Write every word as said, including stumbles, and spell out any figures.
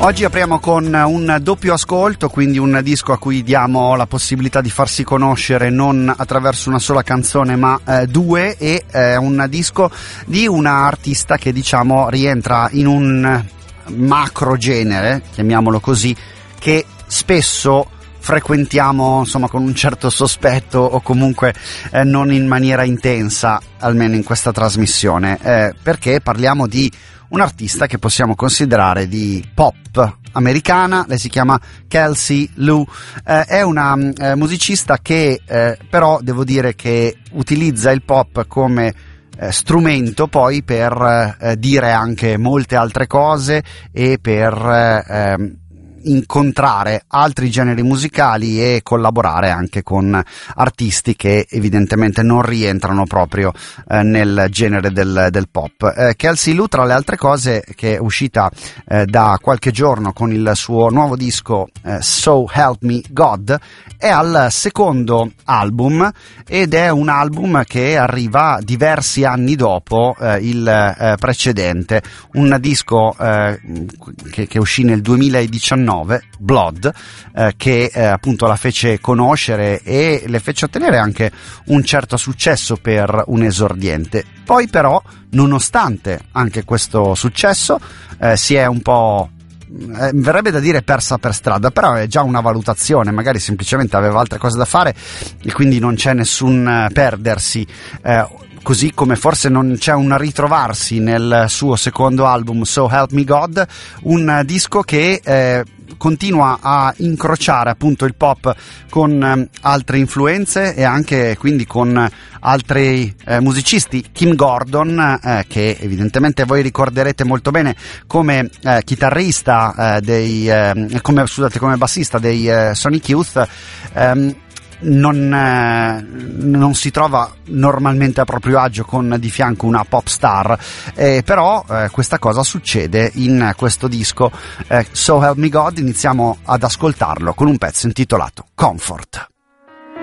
Oggi apriamo con un doppio ascolto, quindi un disco a cui diamo la possibilità di farsi conoscere non attraverso una sola canzone ma eh, due, e eh, un disco di una artista che diciamo rientra in un macro genere, chiamiamolo così, che spesso frequentiamo insomma con un certo sospetto o comunque eh, non in maniera intensa, almeno in questa trasmissione, eh, perché parliamo di un'artista che possiamo considerare di pop americana. Lei si chiama Kelsey Lu, eh, è una eh, musicista che eh, però devo dire che utilizza il pop come eh, strumento poi per eh, dire anche molte altre cose e per eh, incontrare altri generi musicali e collaborare anche con artisti che evidentemente non rientrano proprio eh, nel genere del, del pop. Eh, Kelsey Lu, tra le altre cose, che è uscita eh, da qualche giorno con il suo nuovo disco eh, So Help Me God, è al secondo album ed è un album che arriva diversi anni dopo eh, il eh, precedente, un disco eh, che, che uscì nel duemiladiciannove, Blood, eh, che eh, appunto la fece conoscere e le fece ottenere anche un certo successo per un esordiente. Poi però, nonostante anche questo successo, eh, si è un po' Eh, verrebbe da dire persa per strada, però è già una valutazione, magari semplicemente aveva altre cose da fare e quindi non c'è nessun eh, perdersi, eh, così come forse non c'è un ritrovarsi nel suo secondo album So Help Me God, un disco che eh, continua a incrociare appunto il pop con eh, altre influenze e anche quindi con altri eh, musicisti. Kim Gordon, eh, che evidentemente voi ricorderete molto bene come eh, chitarrista eh, dei eh, come scusate come bassista dei eh, Sonic Youth, ehm, non, eh, non si trova normalmente a proprio agio con di fianco una pop star, eh, però eh, questa cosa succede in questo disco eh, So Help Me God. Iniziamo ad ascoltarlo con un pezzo intitolato Comfort.